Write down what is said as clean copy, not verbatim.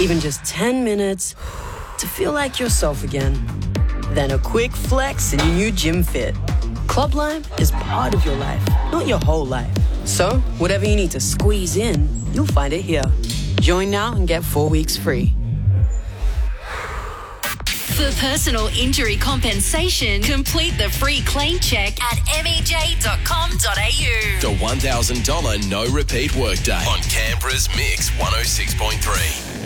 Even just 10 minutes to feel like yourself again. Then a quick flex in your new gym fit. Club Lime is part of your life, not your whole life. So, whatever you need to squeeze in, you'll find it here. Join now and get 4 weeks free. For personal injury compensation, complete the free claim check at mej.com.au. The $1,000 no repeat workday on Canberra's Mix 106.3.